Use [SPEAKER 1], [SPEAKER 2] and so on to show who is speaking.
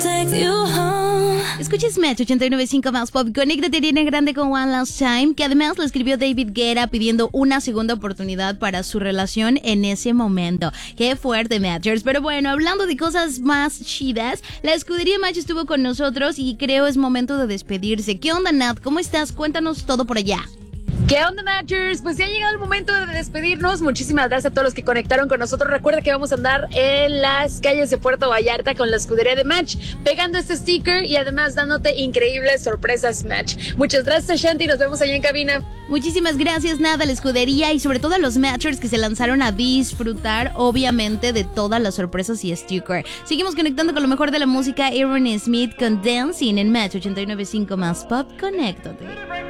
[SPEAKER 1] Escuches Match 89.5 más pop. Conéctate Ariana Grande con One Last Time, que además lo escribió David Guetta pidiendo una segunda oportunidad para su relación en ese momento. Qué fuerte, Matchers. Pero bueno, hablando de cosas más chidas, la escudería Match estuvo con nosotros y creo es momento de despedirse. ¿Qué onda, Nat? ¿Cómo estás? Cuéntanos todo por allá.
[SPEAKER 2] ¿Qué onda, Matchers? Pues ya ha llegado el momento de despedirnos. Muchísimas gracias a todos los que conectaron con nosotros. Recuerda que vamos a andar en las calles de Puerto Vallarta con la escudería de Match, pegando este sticker y además dándote increíbles sorpresas, Match. Muchas gracias, Shanti. Nos vemos allá en cabina.
[SPEAKER 1] Muchísimas gracias, Nada, a la escudería y sobre todo a los Matchers que se lanzaron a disfrutar, obviamente, de todas las sorpresas y sticker. Seguimos conectando con lo mejor de la música. Aaron Smith con Dancing en Match 89.5 más pop. Conéctate.